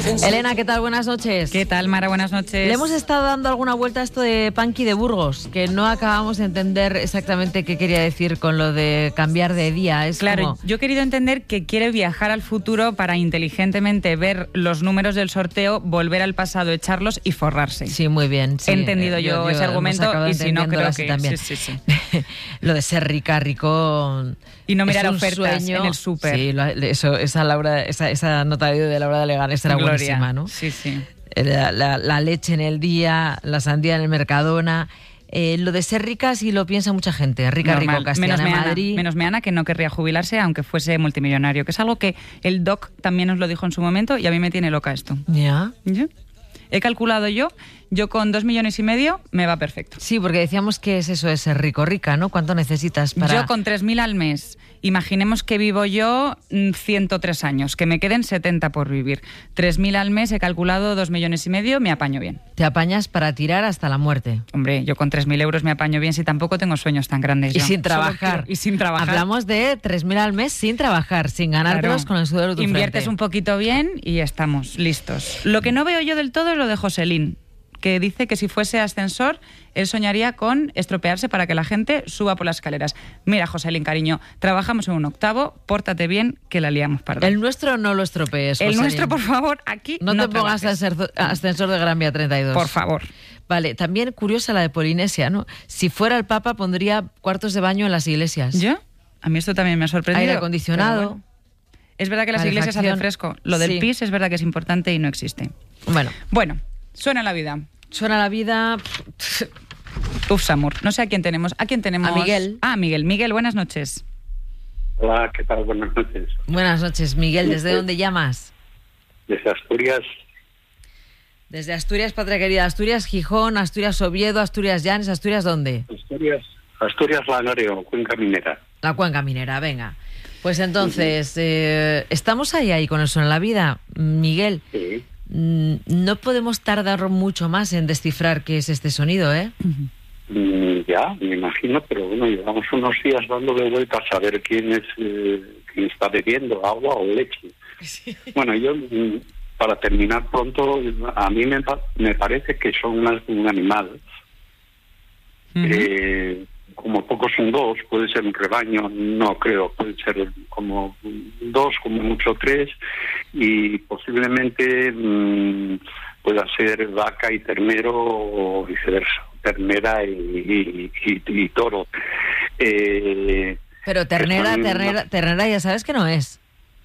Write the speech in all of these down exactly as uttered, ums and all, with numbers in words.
Elena, ¿qué tal? Buenas noches. ¿Qué tal, Mara? Buenas noches. Le hemos estado dando alguna vuelta a esto de Punky de Burgos, que no acabamos de entender exactamente qué quería decir con lo de cambiar de día. Es claro, como... yo he querido entender que quiere viajar al futuro para inteligentemente ver los números del sorteo, volver al pasado, echarlos y forrarse. Sí, muy bien. Sí. He entendido eh, yo, yo ese argumento y si no, creo que también. Sí, sí, sí. Lo de ser rica, rico... Y no mirar es un ofertas sueño. en el súper. Sí, lo, eso, esa, Laura, esa, esa nota de Laura de Leganés era Gloria. buenísima, ¿no? Sí, sí. La, la, la leche en el día, la sandía en el Mercadona. Eh, lo de ser rica sí lo piensa mucha gente. Rica, Normal. rico, Castellana, menos Meana, Madrid. Menos Meana, que no querría jubilarse aunque fuese multimillonario, que es algo que el doc también nos lo dijo en su momento y a mí me tiene loca esto. Ya. ¿Ya? He calculado yo, yo con dos millones y medio me va perfecto. Sí, porque decíamos que es eso de ser rico, rica, ¿no? ¿Cuánto necesitas para...? Yo con tres mil al mes. Imaginemos que vivo yo ciento tres años, que me queden setenta por vivir. tres mil al mes, he calculado dos millones y medio, me apaño bien. Te apañas para tirar hasta la muerte. Hombre, yo con tres mil euros me apaño bien si tampoco tengo sueños tan grandes. Y yo. sin trabajar. Y sin trabajar. Hablamos de tres mil al mes sin trabajar, sin ganártelos Claro. con el sudor de tu Inviertes frente. un poquito bien y estamos listos. Lo que no veo yo del todo es lo de Joselín, que dice que si fuese ascensor, él soñaría con estropearse para que la gente suba por las escaleras. Mira, Joselín, cariño, trabajamos en un octavo, pórtate bien, que la liamos parda. El nuestro no lo estropees, El Joselín. nuestro, por favor, aquí no, no te pongas trabajes. ascensor, ascensor de Gran Vía treinta y dos. Por favor. Vale, también curiosa la de Polinesia, ¿no? Si fuera el Papa pondría cuartos de baño en las iglesias. ¿Yo? A mí esto también me ha sorprendido. Aire acondicionado. Bueno. Es verdad que las iglesias hacen fresco. Lo del Sí. pis es verdad que es importante y no existe. Bueno, Bueno, suena la vida. suena la vida... Uf, Samur. No sé a quién tenemos. ¿A quién tenemos? A Miguel. Ah, Miguel. Miguel, buenas noches. Hola, ¿qué tal? Buenas noches. Buenas noches, Miguel. ¿Desde dónde llamas? Desde Asturias. Desde Asturias, patria querida. Asturias, Gijón, Asturias, Oviedo, Asturias, Llanes, Asturias, ¿dónde? Asturias, Asturias Lanareo, Cuenca Minera. La Cuenca Minera, venga. Pues entonces, eh, estamos ahí, ahí con el Suena la Vida. Miguel, Sí. mm, no podemos tardar mucho más en descifrar qué es este sonido, ¿eh? Mm, ya, me imagino, pero bueno, llevamos unos días dándole vueltas a ver quién es eh, quién está bebiendo, agua o leche. Sí. Bueno, yo, mm, para terminar pronto, a mí me, pa- me parece que son unas- un animal. Ujú. Eh, como pocos son dos, puede ser un rebaño, no creo, puede ser como dos, como mucho tres, y posiblemente mmm, pueda ser vaca y ternero o viceversa, ternera y, y, y, y toro. Eh, Pero ternera, Están- ternera, ternera ya sabes que no es.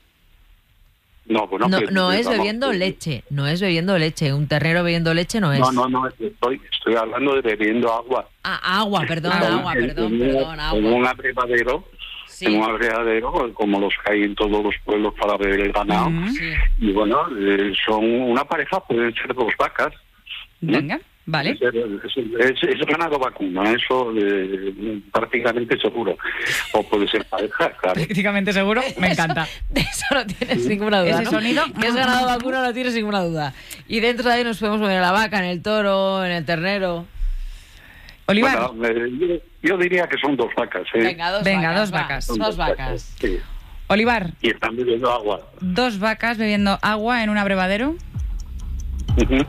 no, bueno, No, pues, no es vamos, bebiendo pues, leche, no es bebiendo leche. Un ternero bebiendo leche no es. No, no, no, estoy, estoy hablando de bebiendo agua. Ah, agua, perdón, Ah, agua, En- perdón, en, perdón, En agua. un abrevadero, Sí. en un abrevadero, como los que hay en todos los pueblos para beber el ganado. Ujú. Sí. Y bueno, eh, son una pareja, pueden ser dos vacas. Venga, vale. Es, es- es ganado vacuno, eso eh, prácticamente seguro. O puede ser pareja, claro. Prácticamente seguro, me Eso- encanta. De eso no tienes ninguna duda, Ese ¿no? sonido. Que es ganado vacuno no tienes ninguna duda. Y dentro de ahí nos podemos poner en la vaca, en el toro, en el ternero. Olivar, Bueno, eh, yo, yo diría que son dos vacas. ¿eh? Venga, dos Venga, vacas. dos va. vacas. Son Dos vacas. Sí. Olivar, Y están bebiendo agua. dos vacas bebiendo agua en un abrevadero. Ujú.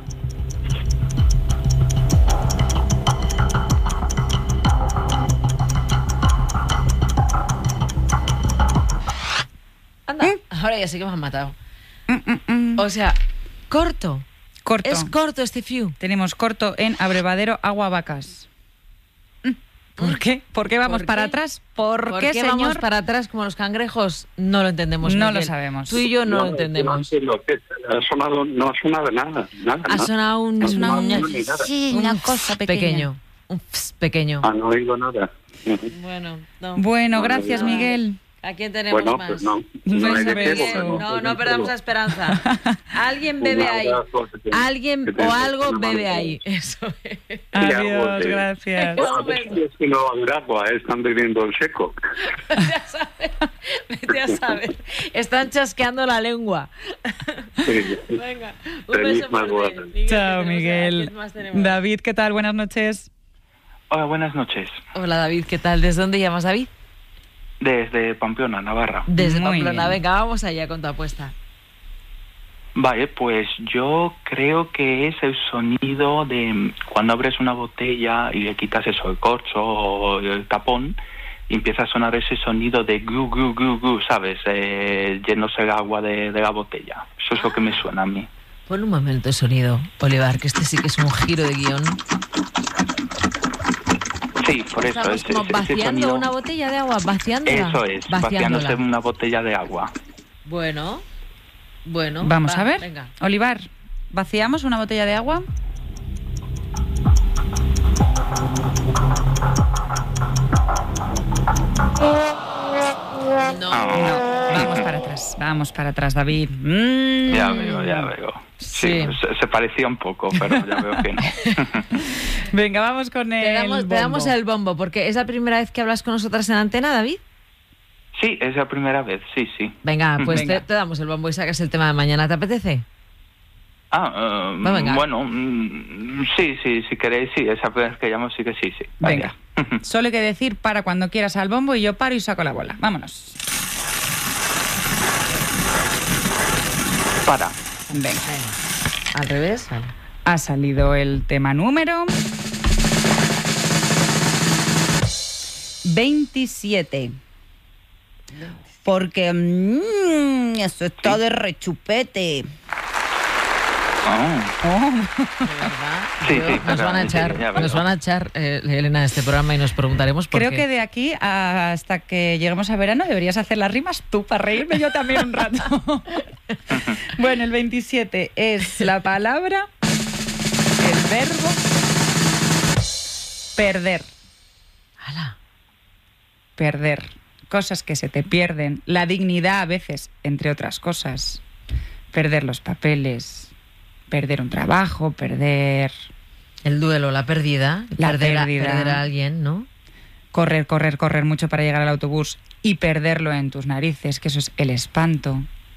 Anda, ¿Eh? ahora ya sé que me han matado. Mm, mm, mm. O sea, corto. Corto. Es corto este fiu. Tenemos corto en abrevadero agua vacas. Mm, ¿Por qué? ¿Por qué vamos ¿Por para qué? atrás? ¿Por, ¿Por qué, qué señor? vamos para atrás como los cangrejos? No lo entendemos. No Miguel. lo sabemos. Tú y yo no, lo yo entendemos. entiendo que ha sonado, no ha sonado nada. nada Ha ¿no? sonado un, Ha un- sonado un- ni nada. Sí, una cosa pequeña. pequeño. Un ps pequeño. Ah, no oído nada. Ujú. Bueno, no. Bueno, Bueno, gracias, ya. Miguel. ¿A quién tenemos Bueno, más? pues no. No No, hay de sabes. qué, Miguel, bueno, no, pues no no perdamos sé. la esperanza. Alguien bebe Un ahí. abrazo, que te- Alguien que te- o que algo te bebe mando. ahí. Eso es. Adiós, porque- gracias. Bueno, a ver si es que no va a haber agua, eh, están bebiendo el seco. Vete a saber. Vete a saber. Están chasqueando la lengua. Sí. Venga, un Feliz beso fuerte. madrugada. Miguel, Chao, que tenemos a- Miguel. ¿quién más tenemos? David, ¿qué tal? Buenas noches. Hola, buenas noches. Hola, David, ¿qué tal? ¿Desde dónde llamas, David? Desde Pamplona, Navarra. Desde Muy Pamplona. bien. Venga, vamos allá con tu apuesta. Vale, pues yo creo que es el sonido de cuando abres una botella y le quitas eso, el corcho o el tapón, y empieza a sonar ese sonido de gu, gu, gu, gu, ¿sabes? Eh, llenándose el agua de, de la botella. Eso es lo que me suena a mí. Pon un momento el sonido, Olivar, que este sí que es un giro de guión. Sí, por eso. Estamos Ese, como ese vaciando sonido, una botella de agua, vaciándola. eso es, Vaciándola. vaciándose una botella de agua. Bueno, bueno. Vamos va, a ver. Venga. Olivar, ¿vaciamos una botella de agua? No. No. Vamos para atrás, vamos para atrás, David. Mm. Ya veo, ya veo. Sí, Sí. Se, se parecía un poco, pero ya veo que no. Venga, vamos con el Te damos, te bombo. damos el bombo, porque es la primera vez que hablas con nosotras en antena, David. Sí, es la primera vez, sí, sí. Venga, pues Venga. Te, te damos el bombo y sacas el tema de mañana. ¿Te apetece? Ah, uh, Va, venga. bueno, mm, sí, sí, si queréis, sí, esa vez que llamo sí que sí, sí. Venga, solo hay que decir para cuando quieras al bombo y yo paro y saco la bola. Vámonos. Para. Venga. Al revés. Vale. Ha salido el tema número veintisiete. Porque mmm, eso está de rechupete. Oh. Oh. De verdad. Sí, Yo- sí, nos van a perdón, sí, echar, ya veo. nos van a echar eh, Elena, de este programa y nos preguntaremos por Creo qué. que de aquí hasta que lleguemos a verano deberías hacer las rimas tú para reírme yo también un rato. Bueno, el veintisiete es la palabra, el verbo, perder. ¡Hala! Perder. Cosas que se te pierden. La dignidad a veces, entre otras cosas. Perder los papeles. Perder un trabajo. Perder... El duelo, la pérdida. La perder, a- pérdida. perder a alguien, ¿no? Correr, correr, correr mucho para llegar al autobús y perderlo en tus narices, que eso es el espanto.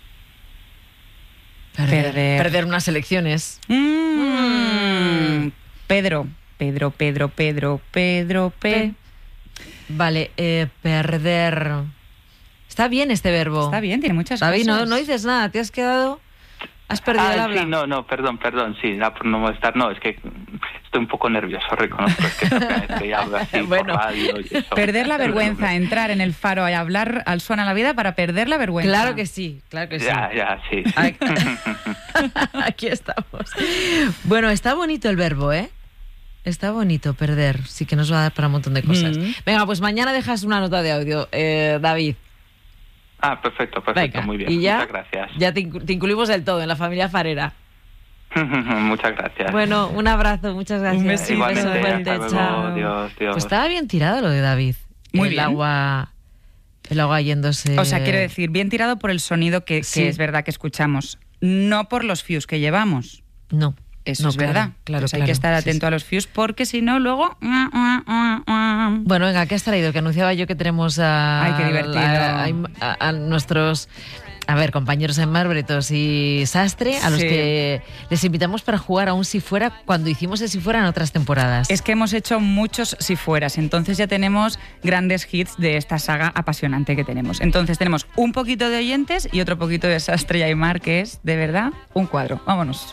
Perder, Perder. perder unas elecciones. Mm. Pedro. Pedro, Pedro, Pedro, Pedro, P. Vale, eh, perder. Está bien este verbo. Está bien, tiene muchas David, no, cosas. no dices nada, te has quedado... Has perdido el Ah, habla. sí, no, no, perdón, perdón, sí, no, por no molestar, no, es que estoy un poco nervioso, reconozco, es que es la primera vez que hablo así Bueno. por radio y eso. Perder la vergüenza, entrar en el faro y hablar al Suena la Vida para perder la vergüenza. Claro que sí, claro que sí. Ya, ya, sí. sí. Aquí, aquí estamos. Bueno, está bonito el verbo, ¿eh? Está bonito perder. Sí que nos va a dar para un montón de cosas. Mm. Venga, pues mañana dejas una nota de audio, eh, David. Ah, perfecto, perfecto, Venga, muy bien, y ya, muchas gracias. Ya te, incu- te incluimos del todo en la familia farera. Muchas gracias. Bueno, un abrazo, muchas gracias. Un besito. beso Igualmente, fuerte, hasta luego, chao. Dios, Dios. Pues estaba bien tirado lo de David. Muy el bien. agua, el agua yéndose. O sea, quiero decir, bien tirado por el sonido que, que Sí. es verdad que escuchamos, no por los fuse que llevamos. No. Eso no, es claro, verdad. Claro, Pues hay claro. que estar Sí, atento sí. a los fuse porque si no, luego... Bueno, venga, ¿qué has traído? Que anunciaba yo que tenemos a, Ay, qué divertido. a, a- a nuestros, a ver, compañeros en Marbretos y Sastre, a los Sí. que les invitamos para jugar a un Si Fuera cuando hicimos el Si Fuera en otras temporadas. Es que hemos hecho muchos si fueras, entonces ya tenemos grandes hits de esta saga apasionante que tenemos. Entonces tenemos un poquito de oyentes y otro poquito de Sastre y Aymar, que es, de verdad, un cuadro. Vámonos.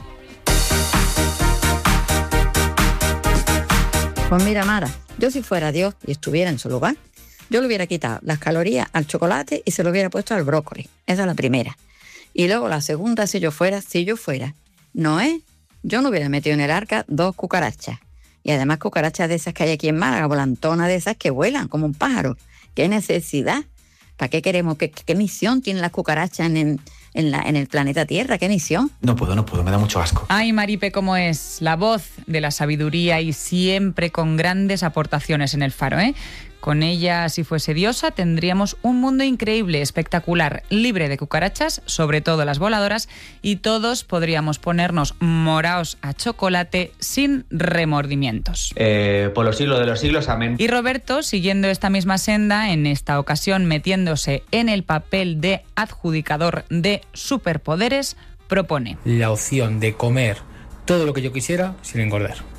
Pues mira, Mara, yo si fuera Dios y estuviera en su lugar, yo le hubiera quitado las calorías al chocolate y se lo hubiera puesto al brócoli. Esa es la primera. Y luego la segunda, si yo fuera, si yo fuera Noé, yo no hubiera metido en el arca dos cucarachas. Y además cucarachas de esas que hay aquí en Málaga, volantonas de esas que vuelan como un pájaro. ¿Qué necesidad? ¿Para qué queremos? ¿Qué, qué misión tienen las cucarachas en, en, en, la, en el planeta Tierra? ¿Qué misión? No puedo, no puedo, me da mucho asco. Ay, Maripe, cómo es la voz de la sabiduría y siempre con grandes aportaciones en el faro, ¿eh? Con ella, si fuese diosa, tendríamos un mundo increíble, espectacular, libre de cucarachas, sobre todo las voladoras, y todos podríamos ponernos moraos a chocolate sin remordimientos. Eh, por los siglos de los siglos, amén. Y Roberto, siguiendo esta misma senda, en esta ocasión metiéndose en el papel de adjudicador de superpoderes, propone. La opción de comer todo lo que yo quisiera sin engordar.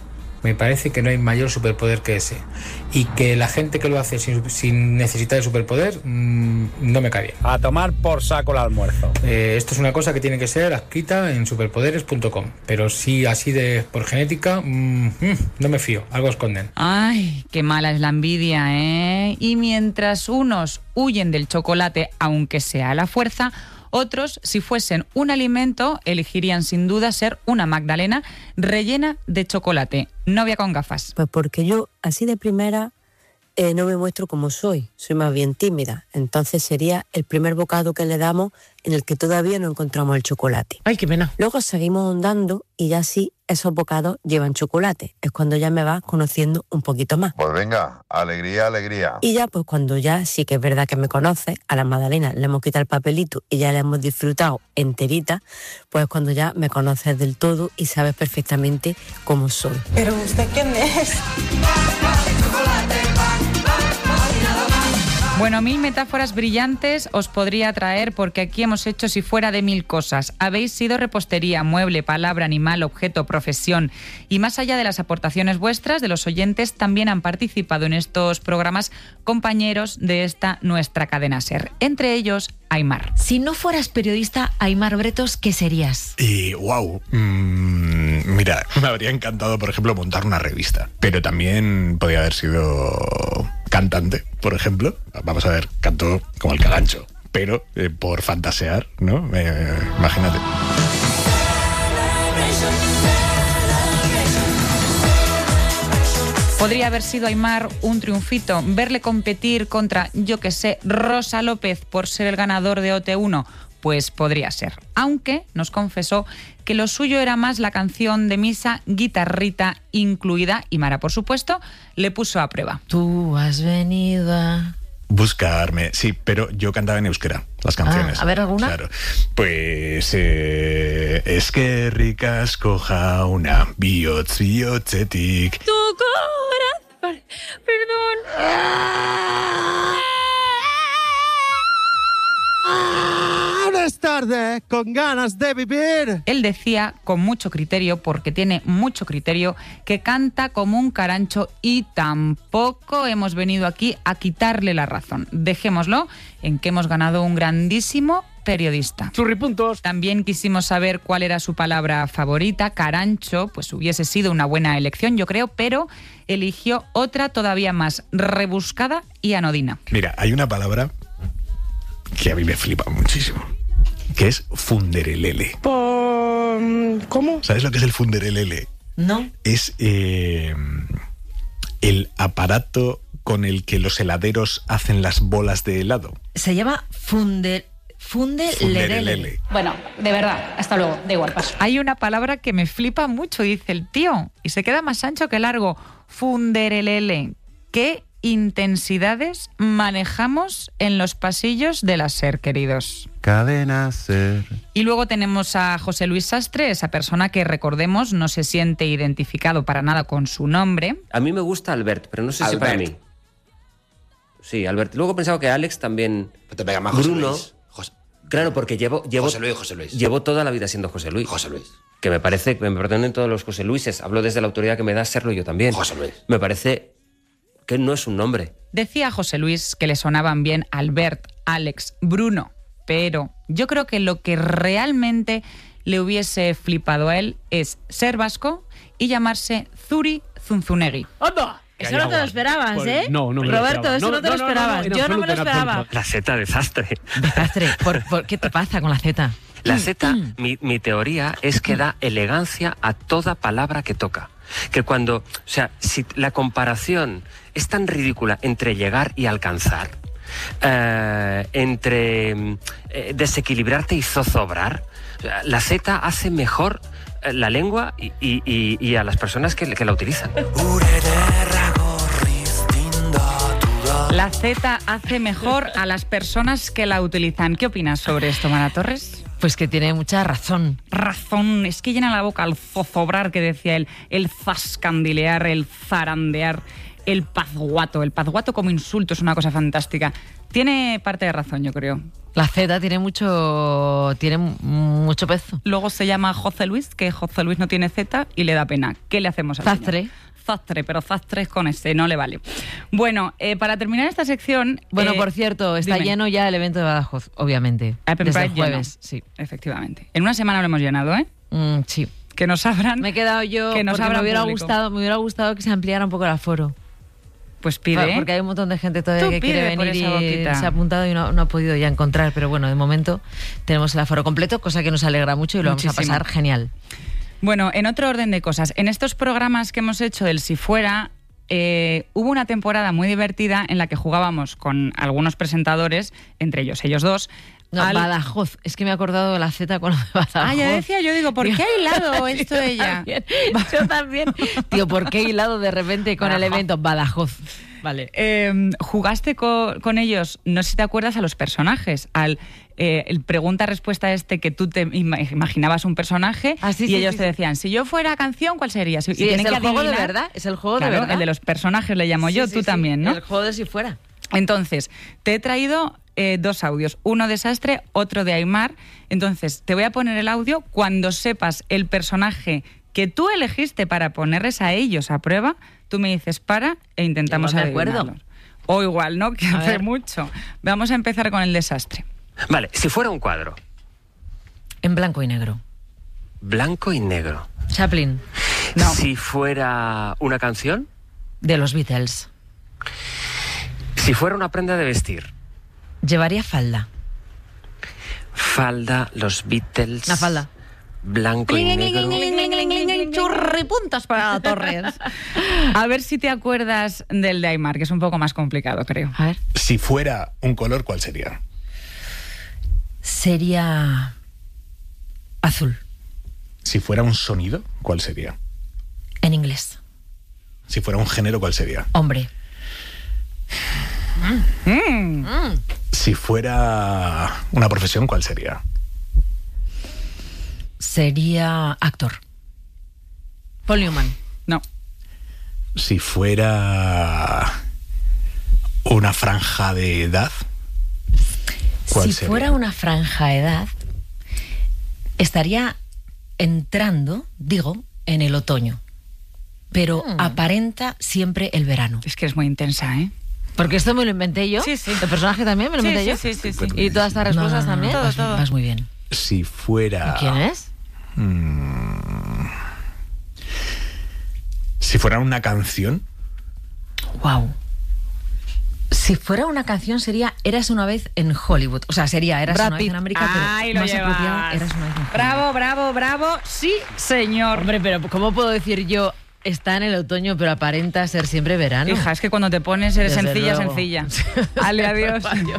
Me parece que no hay mayor superpoder que ese. Y que la gente que lo hace sin, sin necesitar el superpoder, mmm, no me cae bien. A tomar por saco el almuerzo. Eh, esto es una cosa que tiene que ser adscrita en superpoderes punto com. Pero si así de por genética, mmm, mmm, no me fío. Algo esconden. Ay, qué mala es la envidia, ¿eh? Y mientras unos huyen del chocolate, aunque sea a la fuerza, otros, si fuesen un alimento, elegirían sin duda ser una magdalena rellena de chocolate. Novia con gafas. Pues porque yo, así de primera, eh, no me muestro como soy. Soy más bien tímida. Entonces sería el primer bocado que le damos en el que todavía no encontramos el chocolate. Ay, qué pena. Luego seguimos ahondando y ya sí, esos bocados llevan chocolate. Es cuando ya me vas conociendo un poquito más. Pues venga, alegría, alegría. Y ya, pues cuando ya sí que es verdad que me conoces, a la magdalena le hemos quitado el papelito y ya la hemos disfrutado enterita, pues cuando ya me conoces del todo y sabes perfectamente cómo soy. ¿Pero usted quién es? Bueno, mil metáforas brillantes os podría traer porque aquí hemos hecho si fuera de mil cosas. Habéis sido repostería, mueble, palabra, animal, objeto, profesión. Y más allá de las aportaciones vuestras, de los oyentes, también han participado en estos programas compañeros de esta nuestra cadena SER. Entre ellos, Aimar. Si no fueras periodista, Aimar Bretos, ¿qué serías? Y wow, mmm, mira, me habría encantado, por ejemplo, montar una revista. Pero también podría haber sido cantante, por ejemplo. Vamos a ver, canto como el Cagancho, pero eh, por fantasear, ¿no? Eh, imagínate. Podría haber sido Aimar un triunfito, verle competir contra, yo que sé, Rosa López por ser el ganador de O T uno, pues podría ser. Aunque nos confesó que lo suyo era más la canción de misa, guitarrita incluida, y Mara, por supuesto, le puso a prueba. Tú has venido a... Buscarme, sí, pero yo cantaba en euskera las canciones. Ah, a ver, ¿alguna? Claro. Pues eh, es que ricas coja una biotz biotzetik. Tu corazón, perdón. Es tarde, con ganas de vivir. Él decía, con mucho criterio, porque tiene mucho criterio, que canta como un carancho y tampoco hemos venido aquí a quitarle la razón. Dejémoslo en que hemos ganado un grandísimo periodista. Churripuntos. También quisimos saber cuál era su palabra favorita. Carancho, pues hubiese sido una buena elección, yo creo, pero eligió otra todavía más rebuscada y anodina. Mira, hay una palabra que a mí me flipa muchísimo, que es funderelele. ¿Cómo? ¿Sabes lo que es el funderelele? No. Es eh, el aparato con el que los heladeros hacen las bolas de helado. Se llama funde... Funderelele. Bueno, de verdad, hasta luego, da igual, paso. Hay una palabra que me flipa mucho, dice el tío, y se queda más ancho que largo. Funderelele. ¿Qué intensidades manejamos en los pasillos de la SER, queridos? Cadena SER. Y luego tenemos a José Luis Sastre, esa persona que, recordemos, no se siente identificado para nada con su nombre. A mí me gusta Albert, pero no sé Albert. si para mí. Sí, Albert. Luego pensaba que Alex también... Pero te pega más José Bruno. Luis. José... Claro, porque llevo, llevo... José Luis, José Luis. Llevo toda la vida siendo José Luis. José Luis. Que me parece, me perdonen todos los José Luises, hablo desde la autoridad que me da serlo yo también. José Luis. Me parece que no es un nombre. Decía José Luis que le sonaban bien Albert, Alex, Bruno, pero yo creo que lo que realmente le hubiese flipado a él es ser vasco y llamarse Zuri Zunzunegui. ¡Anda! Eso no te lo esperabas, Pues, ¿eh? no, no me lo Roberto, esperaba. eso no, No, te lo no, no, esperabas. no, no, en Yo no me lo absoluto, en esperaba. absoluto. La Z desastre. Desastre. ¿Por, por qué te pasa con la Z? La Z, mi, mi teoría es que da elegancia a toda palabra que toca. Que cuando, o sea, si la comparación es tan ridícula entre llegar y alcanzar, eh, entre eh, desequilibrarte y zozobrar, la Z hace mejor eh, la lengua y, y, y, y a las personas que, que la utilizan. La Z hace mejor a las personas que la utilizan. ¿Qué opinas sobre esto, Mara Torres? Pues que tiene mucha razón. Razón, es que llena la boca al zozobrar que decía él, el zascandilear, el zarandear, el pazguato. El pazguato como insulto es una cosa fantástica. Tiene parte de razón, yo creo. La Z tiene mucho tiene mucho peso. Luego se llama José Luis, que José Luis no tiene Z y le da pena. ¿Qué le hacemos al Zastre. señor? Zastre, pero Zastre es con este, no le vale. Bueno, eh, para terminar esta sección... Bueno, eh, por cierto, está dime. lleno ya el evento de Badajoz, obviamente. Open Desde Pride el jueves, lleno. sí. Efectivamente. En una semana lo hemos llenado, ¿eh? Mm, sí. Que nos abran... Me he quedado yo que nos porque me abran hubiera, público. gustado, me hubiera gustado que se ampliara un poco el aforo. Pues pide, ¿eh? Porque hay un montón de gente todavía Tú que quiere pide por venir esa y boquita. se ha apuntado y no, no ha podido ya encontrar. Pero bueno, de momento tenemos el aforo completo, cosa que nos alegra mucho y lo Muchísimo. vamos a pasar genial. Bueno, en otro orden de cosas, en estos programas que hemos hecho del Si Fuera, eh, hubo una temporada muy divertida en la que jugábamos con algunos presentadores, entre ellos ellos dos. No, al- Badajoz. Es que me he acordado de la Z con lo de Badajoz. Ah, ya decía yo, digo, ¿por qué ha hilado esto Yo ella? también, Yo también. Tío, ¿por qué he hilado de repente con el Badajoz. evento Badajoz? Vale. Eh, jugaste co- con ellos, no sé si te acuerdas, a los personajes, al eh, el pregunta-respuesta este que tú te ima- imaginabas un personaje Ah, sí, y sí, ellos sí, te sí. decían, si yo fuera canción, ¿cuál sería? Si- Sí, y es tienen el que juego de adivinar- verdad. Es el juego Claro, de verdad. el de los personajes le llamo yo, Sí, tú sí, también, sí. ¿no? El juego de Si Fuera. Entonces, te he traído eh, dos audios, uno de Sastre, otro de Aymar. Entonces, te voy a poner el audio cuando sepas el personaje que tú elegiste para ponerles a ellos a prueba, tú me dices para e intentamos Igual me acuerdo. adivinarlos. O igual, ¿no? Que A hace ver. mucho. Vamos a empezar con el desastre. Vale, si fuera un cuadro, En blanco y negro. blanco y negro. Chaplin, Si fuera una canción, de los Beatles. si fuera una prenda de vestir, Llevaría falda. falda, los Beatles. Una falda. Blanco y negro. Churripuntos para Torres. A ver si te acuerdas del de Aymar, que es un poco más complicado, creo. A ver. Si fuera un color, ¿cuál sería? Sería azul. Si fuera un sonido, ¿cuál sería? En inglés. Si fuera un género, ¿cuál sería? Hombre. Mm. Si fuera una profesión, ¿cuál sería? Sería actor. Paul Newman. No. Si fuera una franja de edad, ¿cuál Si sería? fuera una franja de edad, estaría entrando, digo, en el otoño. Pero aparenta siempre el verano. Es que es muy intensa, ¿eh? Porque esto me lo inventé yo. Sí, sí. ¿El personaje también me lo Sí, inventé sí, yo? sí, sí, sí. Y todas estas respuestas No, no, no, también. todo, vas, todo. vas muy bien. Si fuera... ¿Quién es? Mm, si fuera una canción, Wow. Si fuera una canción sería Eras una vez en Hollywood. O sea, sería Eras Brad una vez Pitt. en América, pero Ahí lo más apropiado, llevas. Eras una vez en Hollywood. Bravo, bravo, bravo. Sí, señor. Hombre, pero ¿cómo puedo decir yo está en el otoño pero aparenta ser siempre verano? Hija, es que cuando te pones eres Desde sencilla, luego. sencilla. Ale, adiós. Adiós.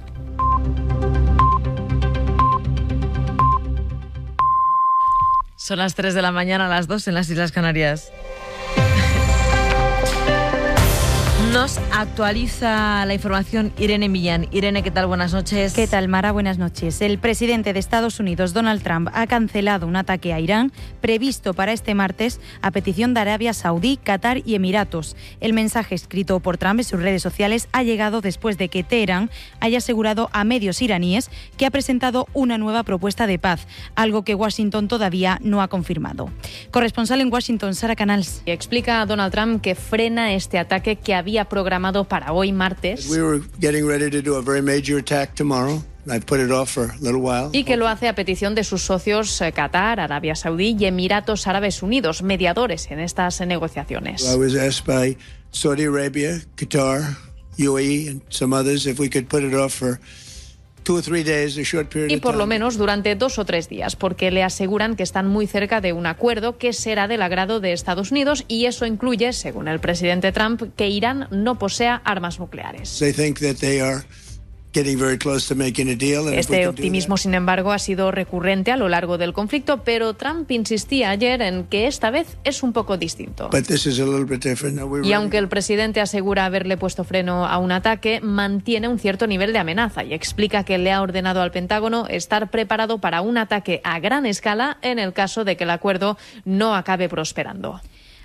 Son las tres de la mañana, las dos en las Islas Canarias. Nos actualiza la información Irene Millán. Irene, ¿qué tal? Buenas noches. ¿Qué tal, Mara? Buenas noches. El presidente de Estados Unidos, Donald Trump, ha cancelado un ataque a Irán previsto para este martes a petición de Arabia Saudí, Qatar y Emiratos. El mensaje escrito por Trump en sus redes sociales ha llegado después de que Teherán haya asegurado a medios iraníes que ha presentado una nueva propuesta de paz, algo que Washington todavía no ha confirmado. Corresponsal en Washington, Sara Canals. Explica a Donald Trump que frena este ataque que había programado para hoy martes We were getting ready to do a very major attack tomorrow. I put it off for a little while. y que lo hace a petición de sus socios eh, Qatar, Arabia Saudí y Emiratos Árabes Unidos, mediadores en estas negociaciones. I was asked by Saudi Arabia, Qatar, U A E, and some others if we could put it off for two or three days, a short period Y of por lo time. menos durante dos o tres días, porque le aseguran que están muy cerca de un acuerdo que será del agrado de Estados Unidos y eso incluye, según el presidente Trump, que Irán no posea armas nucleares. They think that they are getting very close to making a deal. And if we Este can do optimismo, sin embargo, ha sido recurrente a lo largo del conflicto, pero Trump insistía ayer en que esta vez es un poco distinto. that, but this is a little bit different. Now, we're Y ready. aunque el presidente asegura haberle puesto freno a un ataque, mantiene un cierto nivel de amenaza y explica que le ha ordenado al Pentágono estar preparado para un ataque a gran escala en el caso de que el acuerdo no acabe prosperando.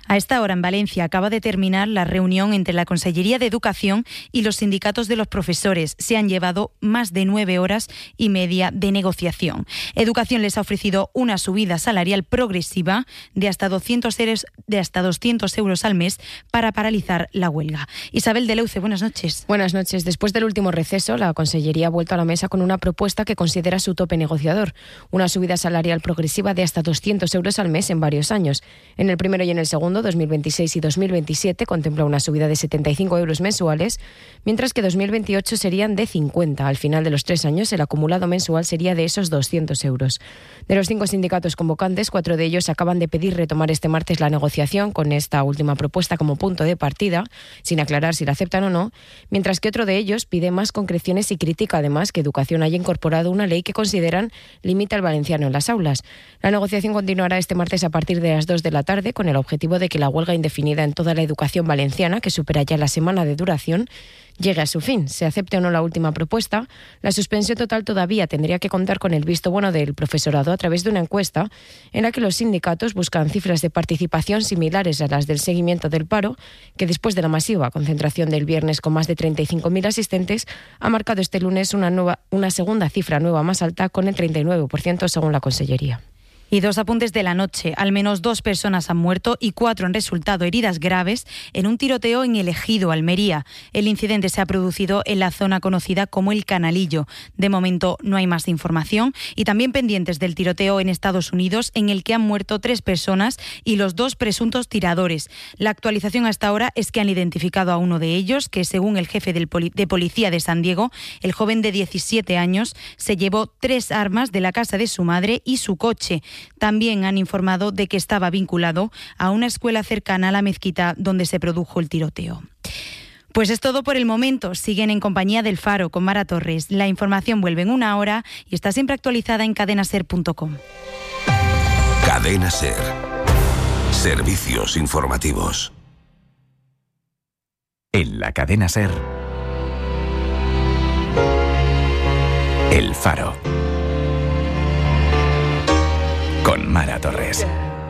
A esta hora en Valencia acaba de terminar la reunión entre la Consellería de Educación y los sindicatos de los profesores. Se han llevado más de nueve horas y media de negociación. Educación les ha ofrecido una subida salarial progresiva de hasta doscientos euros, de hasta doscientos euros al mes para paralizar la huelga. Isabel de Leuce, buenas noches. Buenas noches. Después del último receso, la Consellería ha vuelto a la mesa con una propuesta que considera su tope negociador, una subida salarial progresiva de hasta doscientos euros al mes en varios años. En el primero y en el segundo, dos mil veintiséis y dos mil veintisiete, contempla una subida de setenta y cinco euros mensuales, mientras que dos mil veintiocho serían de cincuenta. Al final de los tres años, el acumulado mensual sería de esos doscientos euros. De los cinco sindicatos convocantes, cuatro de ellos acaban de pedir retomar este martes la negociación con esta última propuesta como punto de partida, sin aclarar si la aceptan o no, mientras que otro de ellos pide más concreciones y critica además que Educación haya incorporado una ley que consideran limita el valenciano en las aulas. La negociación continuará este martes a partir de las dos de la tarde con el objetivo de que la huelga indefinida en toda la educación valenciana, que supera ya la semana de duración, llegue a su fin. Se acepte o no la última propuesta, la suspensión total todavía tendría que contar con el visto bueno del profesorado a través de una encuesta en la que los sindicatos buscan cifras de participación similares a las del seguimiento del paro, que después de la masiva concentración del viernes con más de treinta y cinco mil asistentes, ha marcado este lunes una, nueva, una segunda cifra nueva más alta con el treinta y nueve por ciento según la Consellería. Y dos apuntes de la noche. Al menos dos personas han muerto y cuatro han resultado heridas graves en un tiroteo en El Ejido, Almería. El incidente se ha producido en la zona conocida como El Canalillo. De momento no hay más información. Y también pendientes del tiroteo en Estados Unidos, en el que han muerto tres personas y los dos presuntos tiradores. La actualización hasta ahora es que han identificado a uno de ellos, que según el jefe del poli- de policía de San Diego, el joven de diecisiete años se llevó tres armas de la casa de su madre y su coche. También han informado de que estaba vinculado a una escuela cercana a la mezquita donde se produjo el tiroteo. Pues es todo por el momento. Siguen en compañía del Faro con Mara Torres. La información vuelve en una hora y está siempre actualizada en cadena ser punto com. Cadena Ser. Servicios informativos. En la Cadena Ser. El Faro. Con Mara Torres.